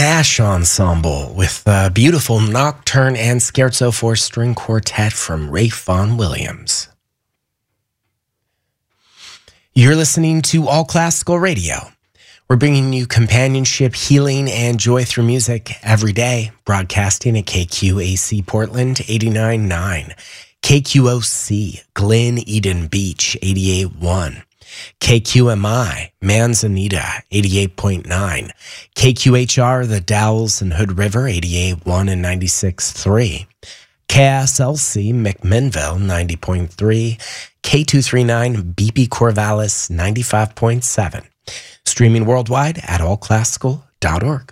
Nash Ensemble with a beautiful Nocturne and Scherzo for String Quartet from Ralph Vaughan Williams. You're listening to All Classical Radio. We're bringing you companionship, healing, and joy through music every day, broadcasting at KQAC Portland 89.9, KQOC Glen Eden Beach 88.1, KQMI Manzanita 88.9, KQHR The Dalles and Hood River 88.1 and 96.3, KSLC McMinnville 90.3, K239 BP Corvallis 95.7. Streaming worldwide at allclassical.org.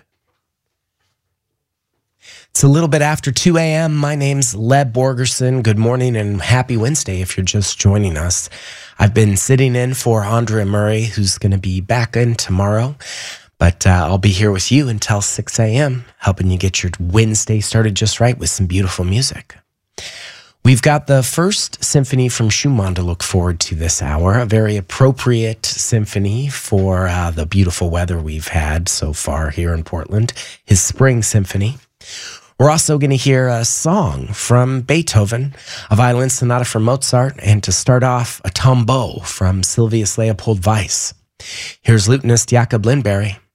It's a little bit after 2 a.m. My name's Leb Borgerson. Good morning and happy Wednesday if you're just joining us. I've been sitting in for Andrea Murray, who's going to be back in tomorrow. But I'll be here with you until 6 a.m., helping you get your Wednesday started just right with some beautiful music. We've got the first symphony from Schumann to look forward to this hour, a very appropriate symphony for the beautiful weather we've had so far here in Portland, his Spring Symphony. We're also going to hear a song from Beethoven, a violin sonata from Mozart, and to start off, a tombeau from Sylvius Leopold Weiss. Here's lutenist Jakob Lindberg.